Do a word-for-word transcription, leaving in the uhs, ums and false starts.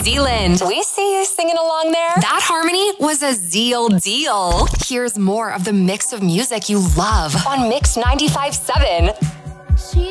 Zealand. We see you singing along there. That harmony was a Zeal deal. Here's more of the mix of music you love on Mix ninety-five point seven.